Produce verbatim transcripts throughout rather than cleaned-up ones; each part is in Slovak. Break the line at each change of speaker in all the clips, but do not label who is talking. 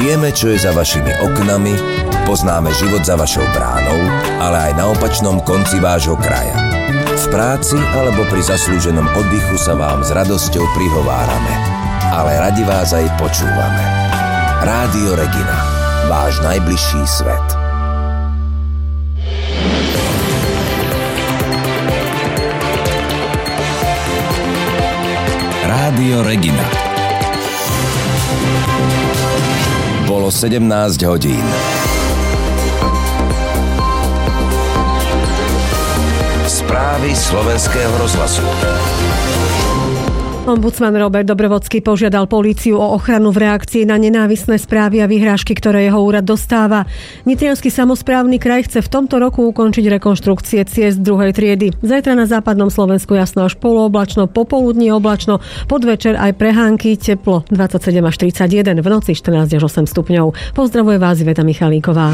Vieme, čo je za vašimi oknami, poznáme život za vašou bránou, ale aj na opačnom konci vášho kraja. V práci alebo pri zaslúženom oddychu sa vám s radosťou prihovárame, ale radi vás aj počúvame. Rádio Regina, váš najbližší svet. Rádio Regina. Bolo sedemnásť hodín. Správy Slovenského rozhlasu.
Ombudsman Robert Dobrovodský požiadal políciu o ochranu v reakcii na nenávistné správy a vyhrážky, ktoré jeho úrad dostáva. Nitriansky samosprávny kraj chce v tomto roku ukončiť rekonštrukcie ciest druhej triedy. Zajtra na západnom Slovensku jasno až polooblačno, popoludní oblačno, podvečer aj prehánky, teplo dvadsaťsedem až tridsaťjeden, v noci štrnásť až osem stupňov. Pozdravuje vás Iveta Michalíková.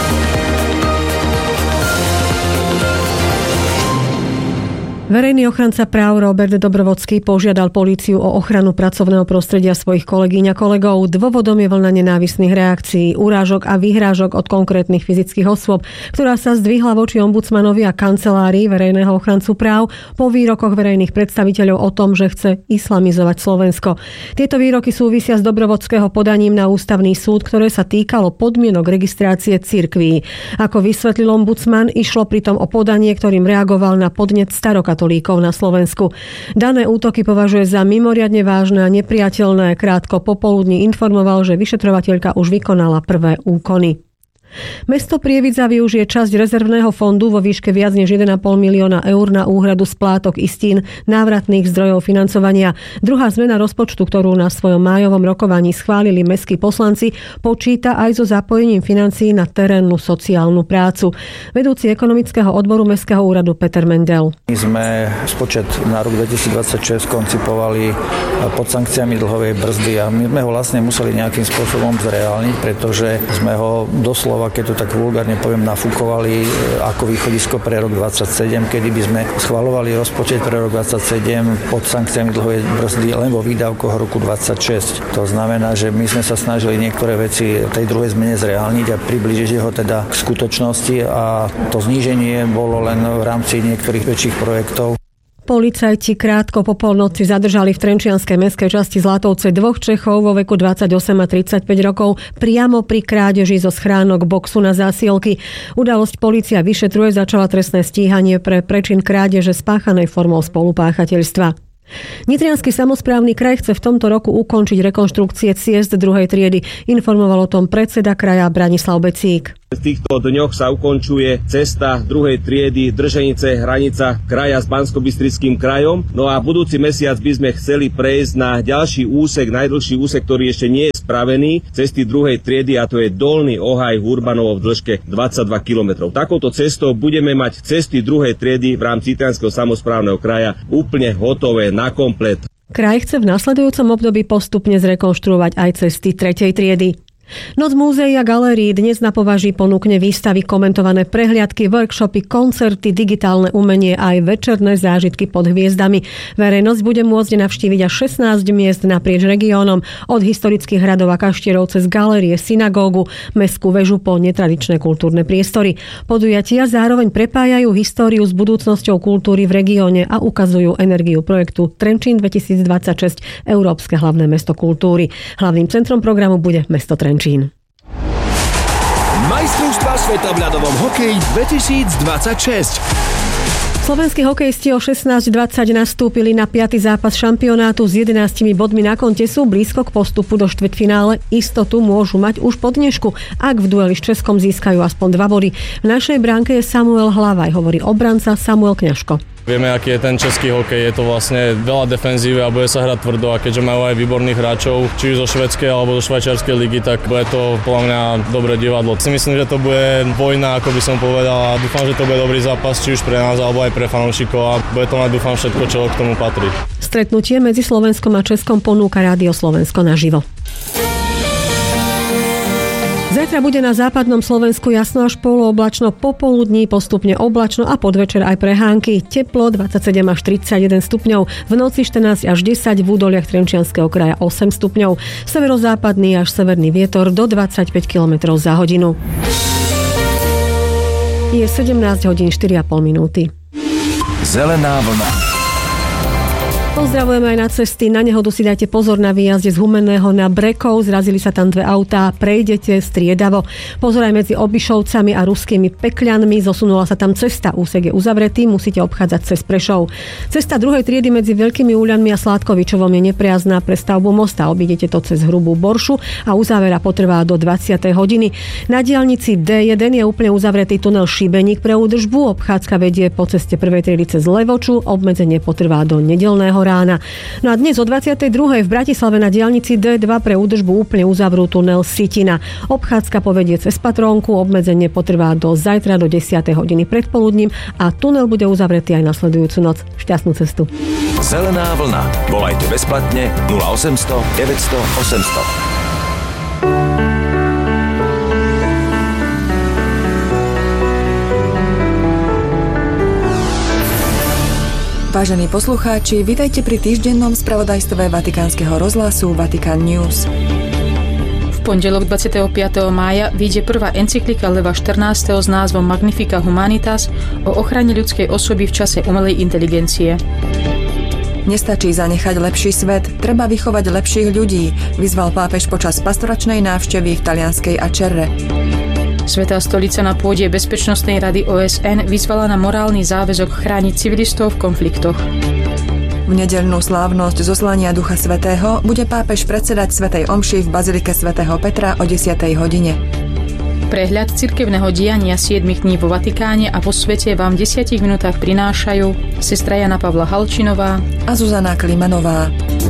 Verejný ochranca práv Robert Dobrovodský požiadal políciu o ochranu pracovného prostredia svojich kolegyň a kolegov. Dôvodom je vlna nenávistných reakcií, urážok a vyhrážok od konkrétnych fyzických osôb, ktorá sa zdvihla voči ombudsmanovi a kancelárii verejného ochrancu práv po výrokoch verejných predstaviteľov o tom, že chce islamizovať Slovensko. Tieto výroky súvisia s Dobrovodského podaním na ústavný súd, ktoré sa týkalo podmienok registrácie cirkví. Ako vysvetlil ombudsman, išlo pritom o podanie, ktorým reagoval na podnet starokatolíkov katolíkov na Slovensku. Dané útoky považuje za mimoriadne vážne a nepriateľné. Krátko popoludní informoval, že vyšetrovateľka už vykonala prvé úkony. Mesto Prievidza využije časť rezervného fondu vo výške viac než jeden a pol milióna eur na úhradu splátok istín návratných zdrojov financovania. Druhá zmena rozpočtu, ktorú na svojom májovom rokovaní schválili mestskí poslanci, počíta aj so zapojením financií na terénnu sociálnu prácu. Vedúci ekonomického odboru Mestského úradu Peter Mendel.
My sme spočet na rok dvetisícdvadsaťšesť koncipovali pod sankciami dlhovej brzdy a my sme ho vlastne museli nejakým spôsobom zreálniť, pretože sme ho doslova, keď to tak vulgárne poviem, nafúkovali ako východisko pre rok dvadsaťsedem, kedy by sme schvaľovali rozpočet pre rok dvadsaťsedem pod sankciami dlhovej brzdy len vo výdavkoch roku dvadsaťšesť. To znamená, že my sme sa snažili niektoré veci tej druhej zmene zreálniť a priblížiť ho teda k skutočnosti a to zníženie bolo len v rámci niektorých väčších projektov.
Policajti krátko po polnoci zadržali v trenčianskej mestskej časti Zlatovce dvoch Čechov vo veku dvadsaťosem a tridsaťpäť rokov priamo pri krádeži zo schránok boxu na zásielky. Udalosť polícia vyšetruje, začala trestné stíhanie pre prečin krádeže spáchanej formou spolupáchateľstva. Nitriansky samosprávny kraj chce v tomto roku ukončiť rekonštrukcie ciest druhej triedy. Informoval o tom predseda kraja Branislav Becík.
V týchto dňoch sa ukončuje cesta druhej triedy Drženice, hranica kraja s Banskobystrickým krajom. No a budúci mesiac by sme chceli prejsť na ďalší úsek, najdlhší úsek, ktorý ešte nie je spravený, cesty druhej triedy, a to je Dolný Ohaj Hurbanovo v dĺžke dvadsaťdva kilometrov. Takouto cestou budeme mať cesty druhej triedy v rámci Nitrianskeho samosprávneho kraja úplne hotové na komplet.
Kraj chce v nasledujúcom období postupne zrekonštruovať aj cesty tretej triedy. Noc múzeí a galérií dnes na Považí ponúkne výstavy, komentované prehliadky, workshopy, koncerty, digitálne umenie a aj večerné zážitky pod hviezdami. Verejnosť bude môcť navštíviť až šestnásť miest naprieč regiónom, od historických hradov a kaštierov cez galérie, synagógu, mestskú väžu po netradičné kultúrne priestory. Podujatia zároveň prepájajú históriu s budúcnosťou kultúry v regióne a ukazujú energiu projektu Trenčín dvetisícdvadsaťšesť, Európske hlavné mesto kultúry. Hlavným centrom programu bude mesto Trenčín. Čín.
Majstrovstvá sveta v ľadovom hokeji dvetisícdvadsaťšesť.
Slovenskí hokejisti o šestnásť dvadsať nastúpili na piaty zápas šampionátu s jedenástimi bodmi na konte, sú blízko k postupu do štvrťfinále. Istotu môžu mať už po dnešku, ak v dueli s Českom získajú aspoň dva body. V našej bránke je Samuel Hlavaj, hovorí obranca Samuel Kňažko.
Vieme, aký je ten český hokej, je to vlastne veľa defenzívy a bude sa hrať tvrdo, a keďže majú aj výborných hráčov, či už zo švédskej alebo zo švajčiarskej ligy, tak bude to podľa mňa dobré divadlo. Si myslím, že to bude vojna, ako by som povedal, a dúfam, že to bude dobrý zápas, či už pre nás alebo aj pre fanúšikov, a bude to mať, dúfam, všetko, čo k tomu patrí.
Stretnutie medzi Slovenskom a Českom ponúka Rádio Slovensko naživo. Zajtra bude na západnom Slovensku jasno až polooblačno, popoludní postupne oblačno a podvečer aj prehánky. Teplo dvadsaťsedem až tridsaťjeden stupňov, v noci štrnásť až desať, v údoliach Trenčianskeho kraja osem stupňov, severozápadný až severný vietor do dvadsaťpäť kilometrov za hodinu. Je sedemnásť hodín štyri a pol minúty.
Zelená vlna.
Pozdravujeme aj na cesty. Na nehodu si dajte pozor na výjazde z Humenného na Brekov. Zrazili sa tam dve autá. Prejdete striedavo. Pozor aj medzi Obišovcami a Ruskými Pekľanmi. Zosunula sa tam cesta. Úsek je uzavretý. Musíte obchádzať cez Prešov. Cesta druhej triedy medzi Veľkými Úľanmi a Sládkovičovom je nepriazná pre stavbu mosta. Obídete to cez Hrubú Boršu a uzávera potrvá do dvadsiatej hodiny. Na diaľnici dé jeden je úplne uzavretý tunel Šibeník pre údržbu. Obchádzka vedie po ceste prvej triedy cez Levoču. Obmedzenie potrvá do nedeľného rána. No a dnes o dvadsiatej druhej v Bratislave na diaľnici dé dva pre údržbu úplne uzavrú tunel Sitina. Obchádzka povedie cez Patrónku, obmedzenie potrvá do zajtra do desiatej hodiny predpoludním a tunel bude uzavretý aj nasledujúcu noc. Šťastnú cestu.
Zelená vlna. Volajte bezplatne nula osemsto deväťsto osemsto.
Vážení poslucháči, vitajte pri týždennom spravodajstve Vatikánskeho rozhlasu Vatican News.
V pondelok dvadsiateho piateho mája vyjde prvá encyklika Leva štrnásteho s názvom Magnificat Humanitas o ochrane ľudskej osoby v čase umelej inteligencie.
Nestačí zanechať lepší svet, treba vychovať lepších ľudí, vyzval pápež počas pastoračnej návštevy v talianskej Acerre.
Svätá stolica na pôde Bezpečnostnej rady ó es en vyzvala na morálny záväzok chrániť civilistov v konfliktoch.
V nedeľnú slávnosť zoslania Ducha Svätého bude pápež predsedať svätej omši v bazilike svätého Petra o desiatej hodine.
Prehľad cirkevného diania siedmich dní vo Vatikáne a vo svete vám v desiatich minútach prinášajú sestra Jana Pavla Halčinová
a Zuzana Klimanová.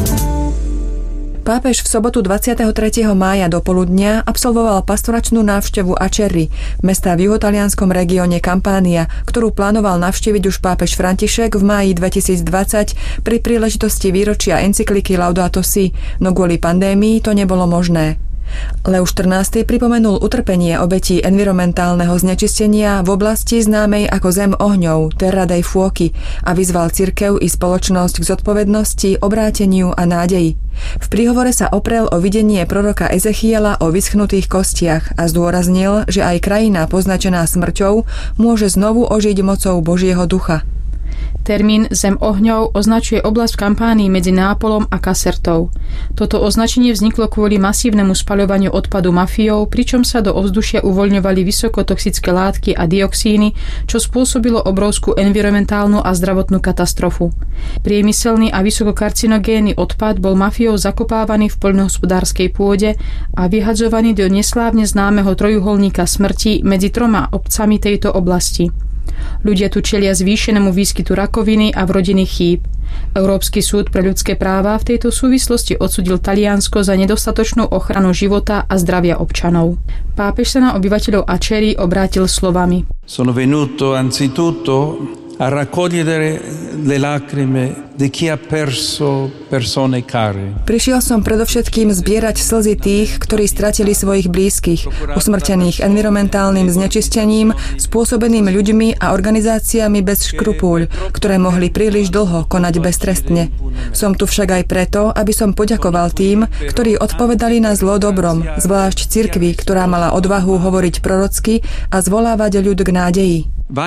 Pápež v sobotu dvadsiateho tretieho mája do poludnia absolvoval pastoračnú návštevu Acerry, mesta v juhotalianskom regióne Campania, ktorú plánoval navštíviť už pápež František v máji dvetisícdvadsať pri príležitosti výročia encykliky Laudato Si, no kvôli pandémii to nebolo možné. Leo štrnásty pripomenul utrpenie obetí environmentálneho znečistenia v oblasti známej ako Zem ohňov, Terra dei Fuochi, a vyzval cirkev i spoločnosť k zodpovednosti, obráteniu a nádeji. V príhovore sa oprel o videnie proroka Ezechiela o vyschnutých kostiach a zdôraznil, že aj krajina poznačená smrťou môže znovu ožiť mocou Božieho ducha.
Termín Zem ohňov označuje oblasť v Kampánii medzi Neapolom a Casertou. Toto označenie vzniklo kvôli masívnemu spaľovaniu odpadu mafiou, pričom sa do ovzdušia uvoľňovali vysokotoxické látky a dioxíny, čo spôsobilo obrovskú environmentálnu a zdravotnú katastrofu. Priemyselný a vysokokarcinogénny odpad bol mafiou zakopávaný v poľnohospodárskej pôde a vyhadzovaný do neslávne známeho trojuholníka smrti medzi troma obcami tejto oblasti. Ľudia tu čelia zvýšenému výskytu rakoviny a vrodených chýb. Európsky súd pre ľudské práva v tejto súvislosti odsúdil Taliansko za nedostatočnú ochranu života a zdravia občanov. Pápež sa na obyvateľov Acerry obrátil slovami:
Sono venuto anzitutto a raccogliere le lacrime di chi ha perso persone care.
Prišiel som predovšetkým zbierať slzy tých, ktorí stratili svojich blízkych, usmrtených environmentálnym znečistením, spôsobeným ľuďmi a organizáciami bez škrupúľ, ktoré mohli príliš dlho konať beztrestne. Som tu však aj preto, aby som poďakoval tým, ktorí odpovedali na zlo dobrom, zvlášť cirkvi, ktorá mala odvahu hovoriť prorocky a zvolávať ľud k nádeji.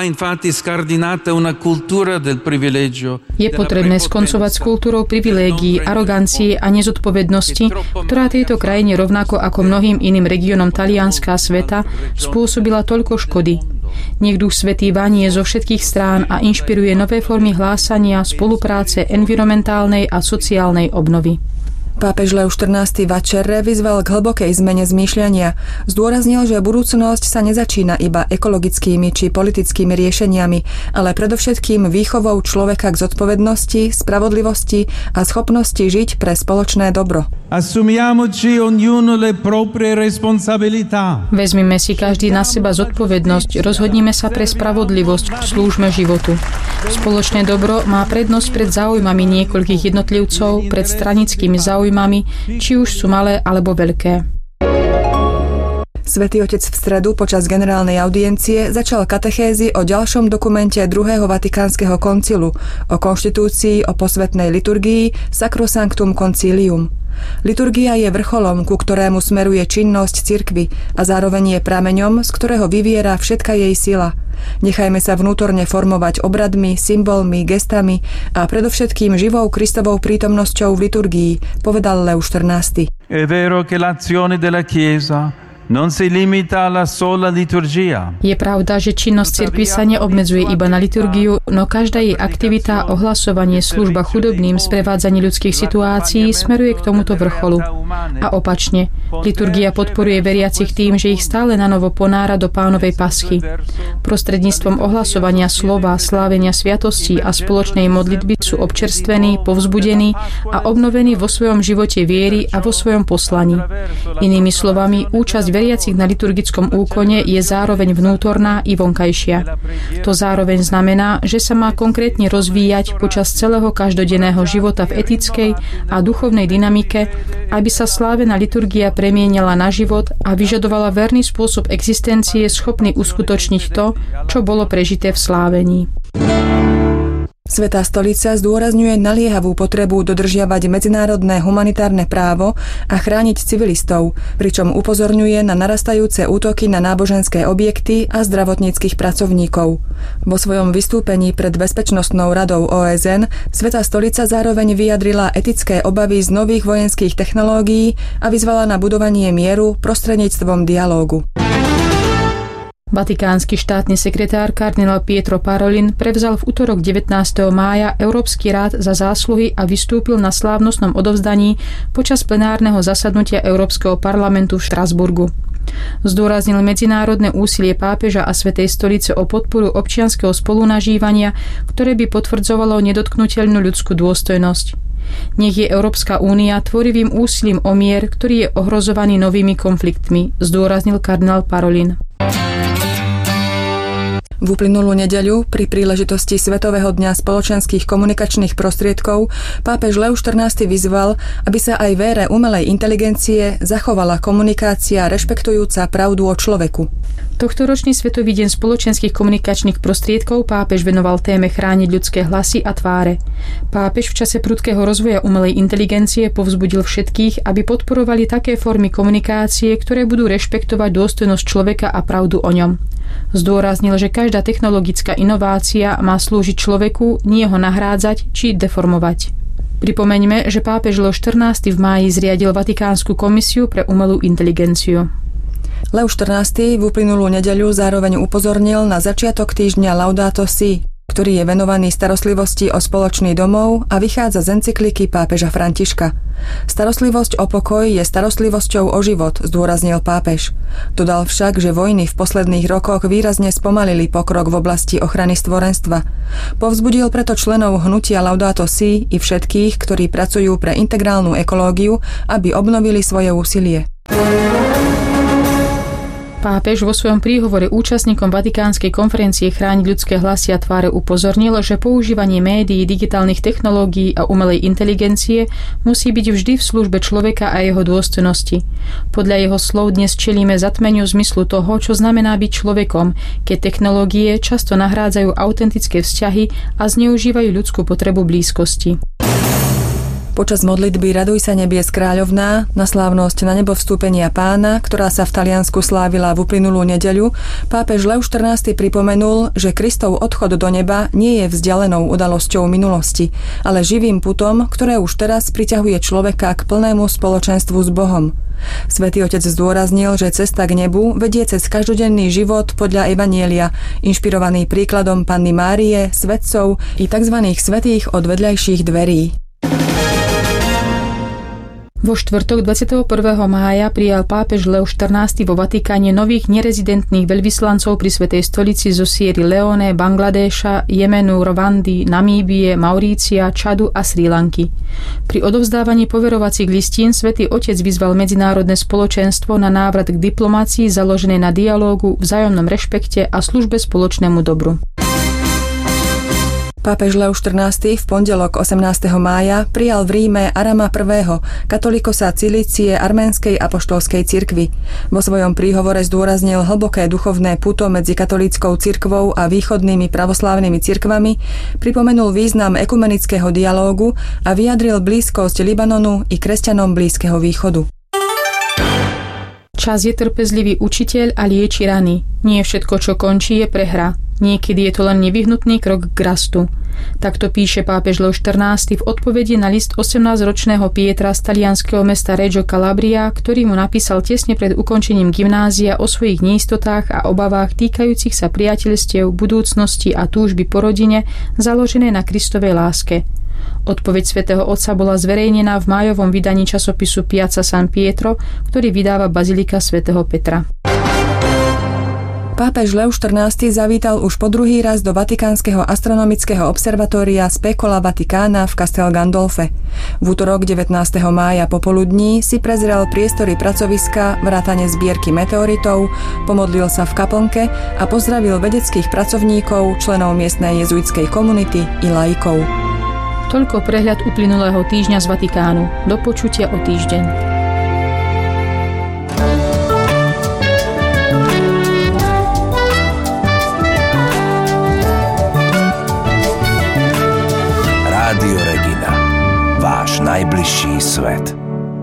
Je potrebné skoncovať s kultúrou privilégií, arogancie a nezodpovednosti, ktorá tejto krajine rovnako ako mnohým iným regiónom Talianska a sveta spôsobila toľko škody. Nech Duch Svätý vanie zo všetkých strán a inšpiruje nové formy hlásania, spolupráce, environmentálnej a sociálnej obnovy.
Pápež Leo štrnásty v Acerre vyzval k hlbokej zmene zmýšľania. Zdôraznil, že budúcnosť sa nezačína iba ekologickými či politickými riešeniami, ale predovšetkým výchovou človeka k zodpovednosti, spravodlivosti a schopnosti žiť pre spoločné dobro.
Vezmime si každý na seba zodpovednosť, rozhodnime sa pre spravodlivosť, slúžme životu. Spoločné dobro má prednosť pred záujmami niekoľkých jednotlivcov, pred stranickými záujmami, či už sú malé alebo veľké.
Svätý Otec v stredu počas generálnej audiencie začal katechézy o ďalšom dokumente druhého Vatikánskeho koncilu, o konštitúcii o posvätnej liturgii Sacrosanctum Concilium. Liturgia je vrcholom, ku ktorému smeruje činnosť cirkvi a zároveň je prameňom, z ktorého vyviera všetka jej sila. Nechajme sa vnútorne formovať obradmi, symbolmi, gestami a predovšetkým živou Kristovou prítomnosťou v liturgii, povedal Leo štrnásty.
È vero che l'azione della Chiesa non si limita alla sola liturgia.
Je pravda, že činnosť cirkvi sa neobmedzuje iba na liturgiu, no každá jej aktivita, ohlasovanie, služba chudobným, sprevádzanie ľudských situácií smeruje k tomuto vrcholu. A opačne, liturgia podporuje veriacich tým, že ich stále nanovo ponára do Pánovej paschy. Prostredníctvom ohlasovania slova, slávenia sviatostí a spoločnej modlitby sú občerstvení, povzbudení a obnovení vo svojom živote viery a vo svojom poslaní. Inými slovami, účasť veriacich na liturgickom úkone je zároveň vnútorná i vonkajšia. To zároveň znamená, že sa má konkrétne rozvíjať počas celého každodenného života v etickej a duchovnej dynamike, aby sa slávená liturgia premienila na život a vyžadovala verný spôsob existencie schopný uskutočniť to, čo bolo prežité v slávení.
Svätá stolica zdôrazňuje naliehavú potrebu dodržiavať medzinárodné humanitárne právo a chrániť civilistov, pričom upozorňuje na narastajúce útoky na náboženské objekty a zdravotníckych pracovníkov. Vo svojom vystúpení pred Bezpečnostnou radou ó es en Svätá stolica zároveň vyjadrila etické obavy z nových vojenských technológií a vyzvala na budovanie mieru prostredníctvom dialógu.
Vatikánsky štátny sekretár kardinál Pietro Parolin prevzal v utorok devätnásteho mája Európsky rád za zásluhy a vystúpil na slávnostnom odovzdaní počas plenárneho zasadnutia Európskeho parlamentu v Štrasburgu. Zdôraznil medzinárodné úsilie pápeža a Svätej stolice o podporu občianskeho spolunažívania, ktoré by potvrdzovalo nedotknuteľnú ľudskú dôstojnosť. Nech je Európska únia tvorivým úsilím o mier, ktorý je ohrozovaný novými konfliktmi, zdôraznil kardinál Parolin.
V uplynulú nedeľu pri príležitosti Svetového dňa spoločenských komunikačných prostriedkov pápež Leo štrnásty vyzval, aby sa aj v ére umelej inteligencie zachovala komunikácia rešpektujúca pravdu o človeku.
Tohtoročný Svetový deň spoločenských komunikačných prostriedkov pápež venoval téme chrániť ľudské hlasy a tváre. Pápež v čase prudkého rozvoja umelej inteligencie povzbudil všetkých, aby podporovali také formy komunikácie, ktoré budú rešpektovať dôstojnosť človeka a pravdu o ňom. Zdôraznil, že každá technologická inovácia má slúžiť človeku, nie ho nahrádzať či deformovať. Pripomeňme, že pápež Leo štrnásty v máji zriadil Vatikánsku komisiu pre umelú inteligenciu.
Leo štrnásty v uplynulú nedeľu zároveň upozornil na začiatok týždňa Laudato Si, ktorý je venovaný starostlivosti o spoločný domov a vychádza z encykliky pápeža Františka. Starostlivosť o pokoj je starostlivosťou o život, zdôraznil pápež. Dodal však, že vojny v posledných rokoch výrazne spomalili pokrok v oblasti ochrany stvorenstva. Povzbudil preto členov hnutia Laudato Si i všetkých, ktorí pracujú pre integrálnu ekológiu, aby obnovili svoje úsilie.
Pápež vo svojom príhovore účastníkom Vatikánskej konferencie Chrániť ľudské hlasy a tváre upozornil, že používanie médií, digitálnych technológií a umelej inteligencie musí byť vždy v službe človeka a jeho dôstojnosti. Podľa jeho slov dnes čelíme zatmeniu zmyslu toho, čo znamená byť človekom, keď technológie často nahrádzajú autentické vzťahy a zneužívajú ľudskú potrebu blízkosti.
Počas modlitby Raduj sa nebies kráľovná na slávnosť na nebo vstúpenia Pána, ktorá sa v Taliansku slávila v uplynulú nedeľu, pápež Leo štrnásty pripomenul, že Kristov odchod do neba nie je vzdialenou udalosťou minulosti, ale živým putom, ktoré už teraz priťahuje človeka k plnému spoločenstvu s Bohom. Svätý Otec zdôraznil, že cesta k nebu vedie cez každodenný život podľa Evanjelia, inšpirovaný príkladom Panny Márie, svätcov i tzv. Svätých od vedľajších dverí.
Vo štvrtok dvadsiateho prvého mája prijal pápež Leo štrnásty vo Vatikáne nových nerezidentných veľvyslancov pri Svätej stolici zo Sierry Leone, Bangladéša, Jemenu, Rwandy, Namíbie, Maurícia, Čadu a Srí Lanky. Pri odovzdávaní poverovacích listín Svätý Otec vyzval medzinárodné spoločenstvo na návrat k diplomácii založenej na dialógu, vzájomnom rešpekte a službe spoločnému dobru.
Pápež Leo štrnásty v pondelok osemnásteho mája prijal v Ríme Arama I., katolikosa Cilície arménskej apoštolskej cirkvi. Vo svojom príhovore zdôraznil hlboké duchovné puto medzi katolíckou cirkvou a východnými pravoslávnymi cirkvami, pripomenul význam ekumenického dialógu a vyjadril blízkosť Libanonu i kresťanom Blízkeho východu.
Čas je trpezlivý učiteľ a lieči rany. Nie všetko, čo končí, je prehra. Niekedy je to len nevyhnutný krok k rastu. Takto píše pápež Leo štrnásty v odpovedi na list osemnásťročného Pietra z talianskeho mesta Reggio Calabria, ktorý mu napísal tesne pred ukončením gymnázia o svojich neistotách a obavách týkajúcich sa priateľstiev, budúcnosti a túžby po rodine založené na Kristovej láske. Odpoveď svätého Otca bola zverejnená v májovom vydaní časopisu Piazza San Pietro, ktorý vydáva bazilika svätého Petra.
Pápež Leo štrnásty zavítal už po druhý raz do Vatikánskeho astronomického observatória Specola Vaticana v Castel Gandolfe. V útorok devätnásteho mája popoludní si prezrel priestory pracoviska, vrátane zbierky meteoritov, pomodlil sa v kaplnke a pozdravil vedeckých pracovníkov, členov miestnej jezuitskej komunity i laikov.
Toľko prehľad uplynulého týždňa z Vatikánu. Do počutia o týždeň.
Rádio Regina. Váš najbližší svet.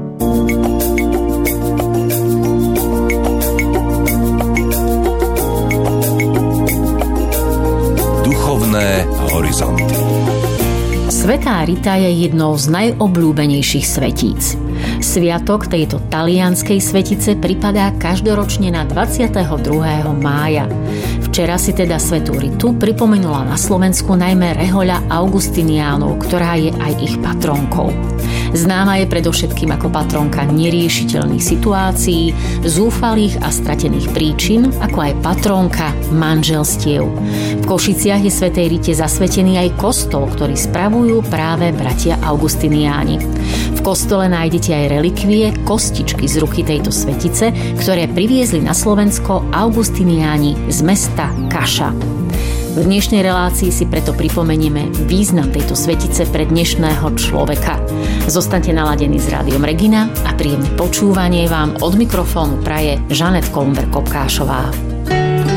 Duchovné horizonty.
Svätá Rita je jednou z najobľúbenejších svetíc. Sviatok tejto talianskej svetice pripadá každoročne na dvadsiateho druhého mája. Včera si teda svätú Ritu pripomenula na Slovensku najmä rehoľa Augustiniánov, ktorá je aj ich patronkou. Známa je predovšetkým ako patronka neriešiteľných situácií, zúfalých a stratených príčin, ako aj patronka manželstiev. V Košiciach je svätej Rite zasvetený aj kostol, ktorý spravujú práve bratia Augustiniáni. V kostole nájdete aj relikvie, kostičky z ruky tejto svetice, ktoré priviezli na Slovensko Augustiniáni z mesta Kaša. V dnešnej relácii si preto pripomenieme význam tejto svetice pre dnešného človeka. Zostaňte naladení s Rádiom Regina a príjemné počúvanie vám od mikrofónu praje Žanet Kolumber-Kopkášová.